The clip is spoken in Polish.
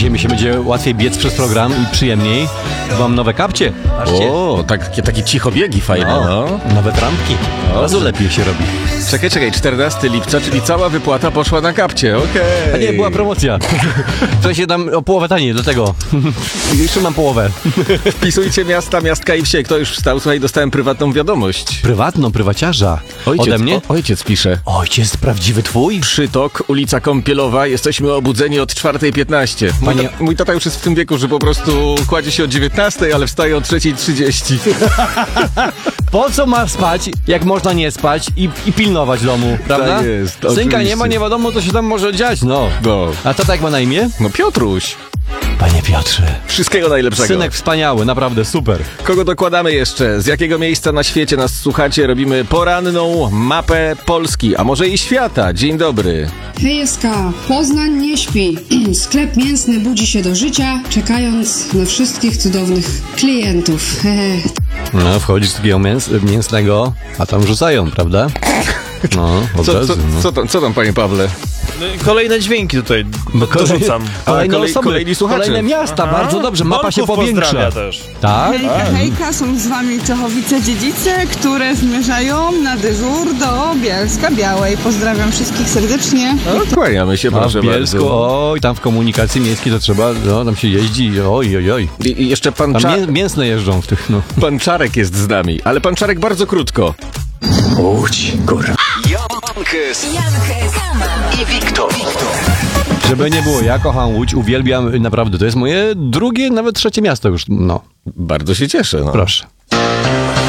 Dzisiaj mi się będzie łatwiej biec przez program i przyjemniej. Mam nowe kapcie. Patrzcie. O, takie cichobiegi fajne, no. Nowe trampki. Bardzo lepiej się robi. Czekaj, 14 lipca, czyli cała wypłata poszła na kapcie, okej. A nie, była promocja. To się dam o połowę taniej, do tego. Jeszcze mam połowę. Wpisujcie miasta, miastka i wsie. Kto już wstał? Słuchaj, dostałem prywatną wiadomość. Prywatną, prywaciarza. Ode mnie? Ojciec pisze. Ojciec prawdziwy twój? Przytok, ulica Kąpielowa. Jesteśmy obudzeni od 4:15. Mój tata już jest w tym wieku, że po prostu kładzie się o 19, ale wstaje o 3:30. Po co ma spać, jak można nie spać i pilnować domu, prawda? Tak jest, Synka oczywiście. nie ma, nie wiadomo, co się tam może dziać, no. A tata jak ma na imię? No Piotruś. Panie Piotrze. Wszystkiego najlepszego. Synek wspaniały, naprawdę super. Kogo dokładamy jeszcze? Z jakiego miejsca na świecie nas słuchacie? Robimy poranną mapę Polski, a może i świata. Dzień dobry. Hejska, Poznań nie śpi. Sklep mięsny budzi się do życia, czekając na wszystkich cudownych klientów. No, wchodzisz z takiego mięsnego, a tam rzucają, prawda? No, od razu, no. Co tam, panie Pawle? Kolejne dźwięki tutaj dorzucam. Kolejne osoby, kolejni słuchacze. kolejne miasta, bardzo dobrze, mapa się Norków powiększa. pozdrawia też. Tak? Hejka, są z wami Czechowice-Dziedzice, które zmierzają na dyżur do Bielska Białej. Pozdrawiam wszystkich serdecznie. No, kłaniamy się, A proszę w Bielsku, bardzo. oj, tam w komunikacji miejskiej to trzeba, no, tam się jeździ, oj. I jeszcze pan, Tam mięsne jeżdżą w tych, no. pan Czarek jest z nami, ale pan Czarek bardzo krótko. Łódź, kurwa. Jankes i Wiktor. Żeby nie było, ja kocham Łódź, uwielbiam, naprawdę, to jest moje drugie, nawet trzecie miasto już, no. Bardzo się cieszę. No. Proszę.